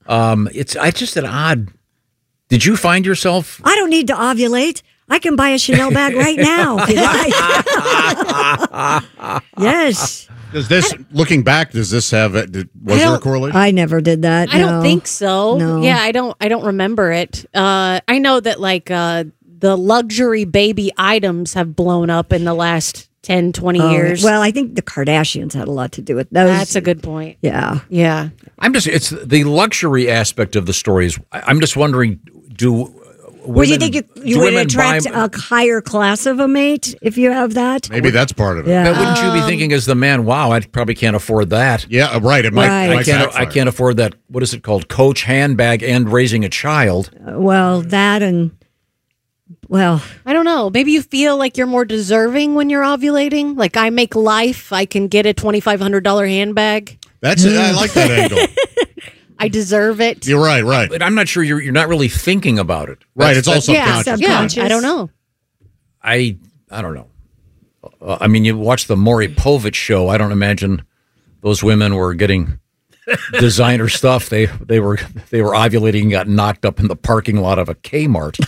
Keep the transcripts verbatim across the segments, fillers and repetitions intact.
Um, it's I just an odd. Did you find yourself? I don't need to ovulate. I can buy a Chanel bag right now. If you like. Yes. Does this, looking back, does this have, was there a correlation? I never did that. I no. don't think so. No. Yeah, I don't I don't remember it. Uh, I know that like uh, the luxury baby items have blown up in the last ten, twenty Oh, years. Well, I think the Kardashians had a lot to do with those. That's a good point. Yeah. Yeah. I'm just. It's the luxury aspect of the stories. I'm just wondering. Do Well, do you women- think you, do you would women attract buy- a higher class of a mate if you have that? Maybe that's part of it. Yeah. But wouldn't you be thinking as the man, wow, I probably can't afford that. Yeah, right. It might, Right. it I might can't. backfire. I can't afford that. What is it called? Coach handbag and raising a child. Well, that and, well, I don't know. Maybe you feel like you're more deserving when you're ovulating. Like I make life. I can get a twenty-five hundred dollars handbag. That's it. I like that angle. I deserve it. You're right, right. But I'm not sure you're. You're not really thinking about it. Right, That's- it's all that's- yeah, subconscious. yeah. Subconscious. I don't know. I. I don't know. Uh, I mean, you watch the Maury Povich show. I don't imagine those women were getting designer stuff. They they were they were ovulating and got knocked up in the parking lot of a Kmart.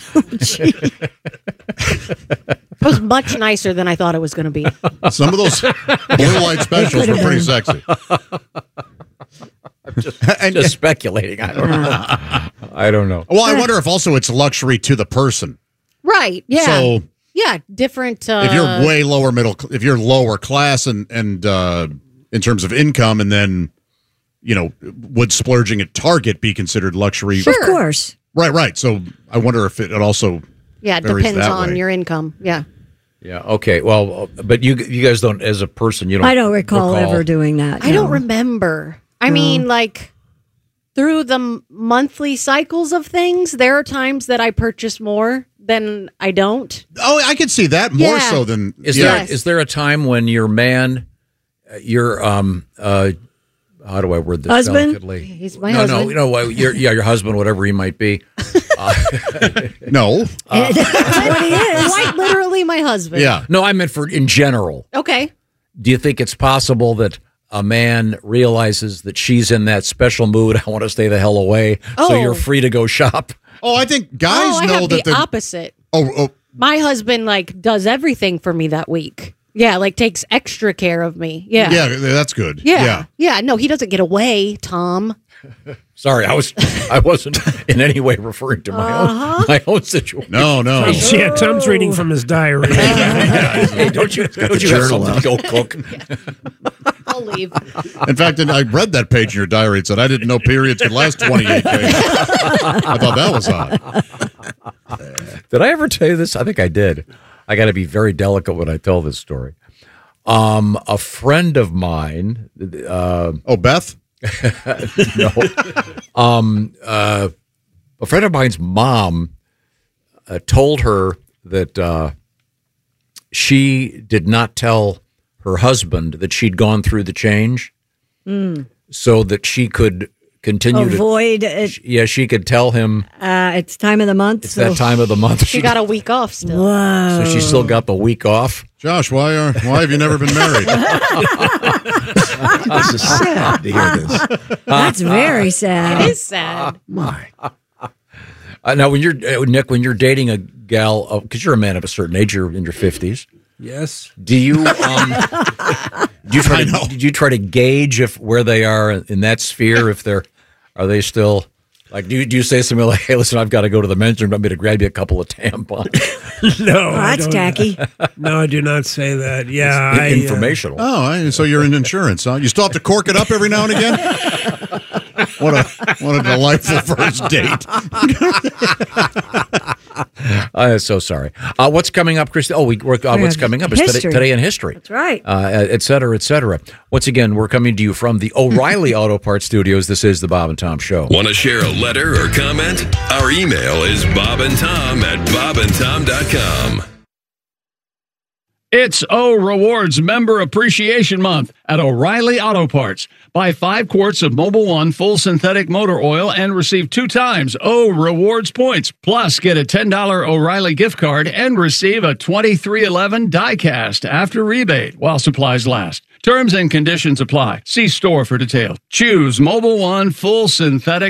It was much nicer than I thought it was going to be. Some of those blue light specials were pretty sexy. just, just speculating. I don't know. I don't know. Well, I wonder if also it's luxury to the person. Right. Yeah. So yeah. Different. Uh, if you're way lower middle, if you're lower class and and uh, in terms of income, and then you know, would splurging at Target be considered luxury? Sure. of course. Right, right. So I wonder if it, it also yeah, it varies depends that on way. your income. Yeah. Yeah. Okay. Well, but you you guys don't, as a person, you don't. I don't recall, ever doing that. I no. don't remember. I mean, like through the m- monthly cycles of things, there are times that I purchase more than I don't. Oh, I could see that more Yeah. so than Is yeah. there is there a time when your man, uh, your um uh, how do I word this Husband? delicately? He's my no, husband. No, you know what? Your yeah, your husband, whatever he might be. No. That's what he is. Quite literally my husband. Yeah. No, I meant for in general. Okay. Do you think it's possible that a man realizes that she's in that special mood? I want to stay the hell away, so Oh. you're free to go shop. Oh, I think guys oh, I know have that the the opposite. oh, oh My husband like does everything for me that week. Yeah, like takes extra care of me. Yeah. yeah, that's good. Yeah. yeah. Yeah. No, he doesn't get away, Tom. Sorry, I was I wasn't in any way referring to my Uh-huh. own my own situation. No, no. Yeah, Tom's reading from his diary. Hey, don't you don't you have something to go cook? I'll leave. In fact, and I read that page in your diary. It said, I didn't know periods could last twenty-eight days. I thought that was odd. Did I ever tell you this? I think I did. I got to be very delicate when I tell this story. Um, a friend of mine, uh, Oh, Beth? no, um, uh, a friend of mine's mom uh, told her that uh, she did not tell her husband that she'd gone through the change, Mm. so that she could continue Avoid to. it. Yeah, she could tell him Uh, it's time of the month. it's so- that time of the month. She got a week off still. Whoa. so she still got the week off. Josh, why are why have you never been married? This is sad to hear this. That's very sad. It is sad. My. Uh, now, when you're uh, Nick, when you're dating a gal, because you're a man of a certain age, you're in your fifties. Yes. Do you um, do you try to did you try to gauge if where they are in that sphere? If they're are they still like? Do you, do you say something like, "Hey, listen, I've got to go to the men's room. I'm going to grab you a couple of tampons." No. Oh, I that's don't- tacky. No, I do not say that. Yeah. It's I, uh, informational. Oh, I- so you're in insurance, huh? You still have to cork it up every now and again? What a what a delightful first date. I'm so sorry. Uh, what's coming up, Christy? Oh, we, we're, uh, what's coming up is today, History. today in history. That's right. Uh, et cetera, et cetera. Once again, we're coming to you from the O'Reilly Auto Parts Studios. This is the Bob and Tom Show. Want to share a letter or comment? Our email is bobandtom at bobandtom dot com. It's O Rewards Member Appreciation Month at O'Reilly Auto Parts. Buy five quarts of Mobil One full synthetic motor oil and receive two times O Rewards points. Plus, get a ten dollars O'Reilly gift card and receive a twenty-three eleven die-cast after rebate while supplies last. Terms and conditions apply. See store for details. Choose Mobil One full synthetic